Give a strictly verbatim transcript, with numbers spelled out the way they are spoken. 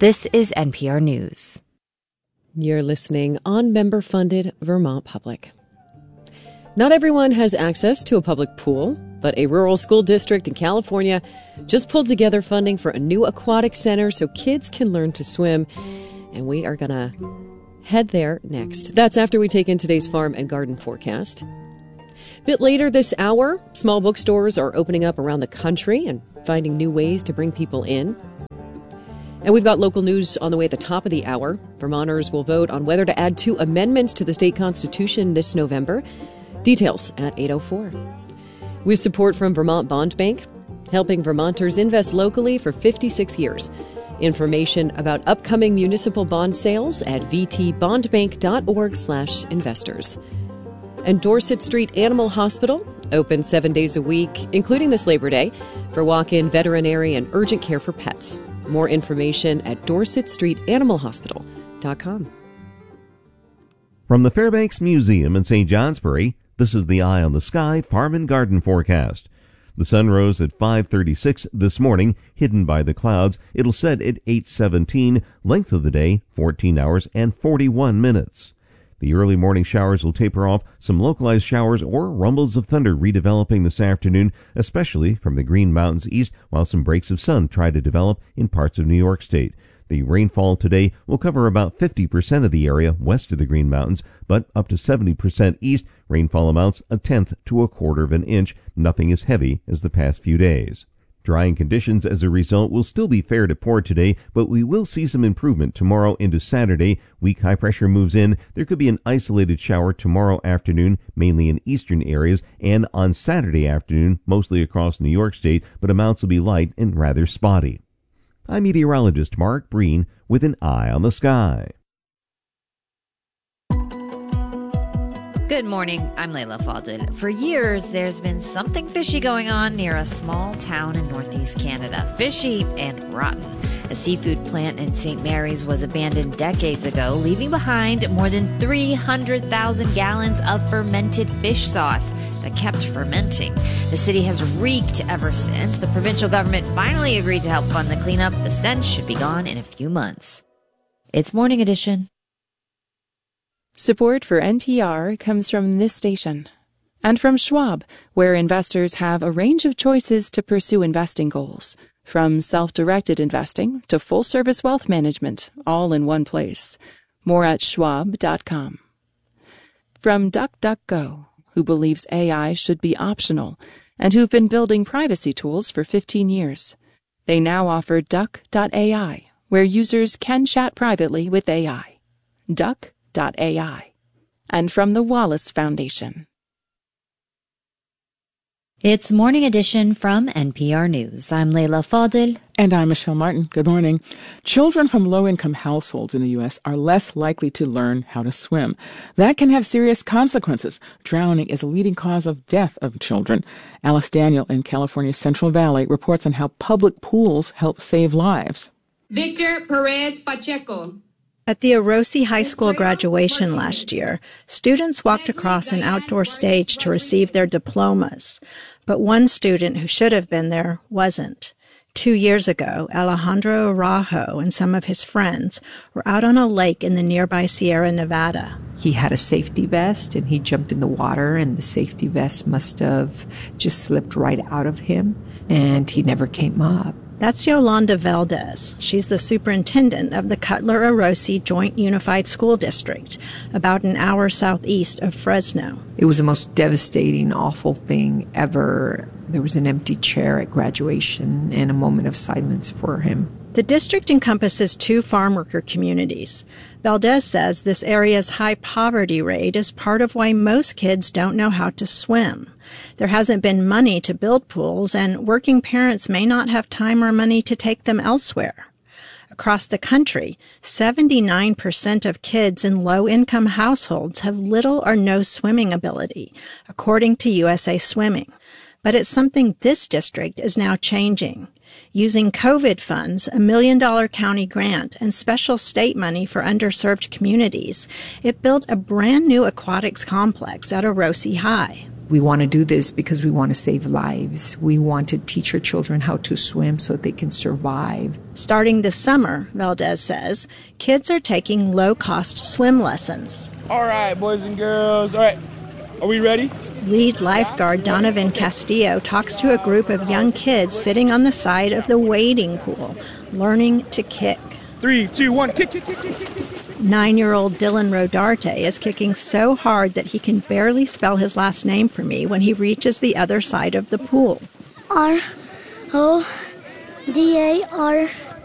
This is N P R News. You're listening on member-funded Vermont Public. Not everyone has access to a public pool, but a rural school district in California just pulled together funding for a new aquatic center so kids can learn to swim. And we are going to head there next. That's after we take in today's farm and garden forecast. A bit later this hour, small bookstores are opening up around the country and finding new ways to bring people in. And we've got local news on the way at the top of the hour. Vermonters will vote on whether to add two amendments to the state constitution this November. Details at eight oh four. With support from Vermont Bond Bank, helping Vermonters invest locally for fifty-six years. Information about upcoming municipal bond sales at vtbondbank.org slash investors. And Dorset Street Animal Hospital, open seven days a week, including this Labor Day, for walk-in veterinary and urgent care for pets. More information at dorset street animal hospital dot com. From the Fairbanks Museum in Saint Johnsbury, this is the Eye on the Sky Farm and Garden forecast. The sun rose at five thirty-six this morning, hidden by the clouds. It'll set at eight seventeen. Length of the day, fourteen hours and forty-one minutes. The early morning showers will taper off, some localized showers or rumbles of thunder redeveloping this afternoon, especially from the Green Mountains east, while some breaks of sun try to develop in parts of New York State. The rainfall today will cover about fifty percent of the area west of the Green Mountains, but up to seventy percent east. Rainfall amounts a tenth to a quarter of an inch. Nothing as heavy as the past few days. Drying conditions as a result will still be fair to poor today, but we will see some improvement tomorrow into Saturday. Weak high pressure moves in. There could be an isolated shower tomorrow afternoon, mainly in eastern areas, and on Saturday afternoon, mostly across New York State, but amounts will be light and rather spotty. I'm meteorologist Mark Breen with an eye on the sky. Good morning, I'm Layla Fadil. For years, there's been something fishy going on near a small town in northeast Canada. Fishy and rotten. A seafood plant in Saint Mary's was abandoned decades ago, leaving behind more than three hundred thousand gallons of fermented fish sauce that kept fermenting. The city has reeked ever since. The provincial government finally agreed to help fund the cleanup. The stench should be gone in a few months. It's Morning Edition. Support for N P R comes from this station and from Schwab, where investors have a range of choices to pursue investing goals, from self-directed investing to full-service wealth management, all in one place. More at schwab dot com. From DuckDuckGo, who believes A I should be optional and who've been building privacy tools for fifteen years. They now offer duck dot A I, where users can chat privately with A I. Duck dot A I. And from the Wallace Foundation. It's Morning Edition from N P R News. I'm Layla Fadil. And I'm Michelle Martin. Good morning. Children from low-income households in the U S are less likely to learn how to swim. That can have serious consequences. Drowning is a leading cause of death of children. Alice Daniel in California's Central Valley reports on how public pools help save lives. Victor Perez Pacheco. At the Orosi High School graduation last year, students walked across an outdoor stage to receive their diplomas. But one student who should have been there wasn't. Two years ago, Alejandro Araujo and some of his friends were out on a lake in the nearby Sierra Nevada. He had a safety vest and he jumped in the water, and the safety vest must have just slipped right out of him, and he never came up. That's Yolanda Valdez. She's the superintendent of the Cutler-Orosi Joint Unified School District, about an hour southeast of Fresno. It was the most devastating, awful thing ever. There was an empty chair at graduation and a moment of silence for him. The district encompasses two farm worker communities. Valdez says this area's high poverty rate is part of why most kids don't know how to swim. There hasn't been money to build pools, and working parents may not have time or money to take them elsewhere. Across the country, seventy-nine percent of kids in low-income households have little or no swimming ability, according to U S A Swimming. But it's something this district is now changing. Using COVID funds, a million-dollar county grant, and special state money for underserved communities, it built a brand-new aquatics complex at Orosi High. We want to do this because we want to save lives. We want to teach our children how to swim so they can survive. Starting this summer, Valdez says, kids are taking low-cost swim lessons. All right, boys and girls. All right, are we ready? Lead lifeguard Donovan Castillo talks to a group of young kids sitting on the side of the wading pool, learning to kick. Three, two, one, kick, kick, kick, kick, kick, kick. Nine-year-old Dylan Rodarte is kicking so hard that he can barely spell his last name for me when he reaches the other side of the pool. R O D A R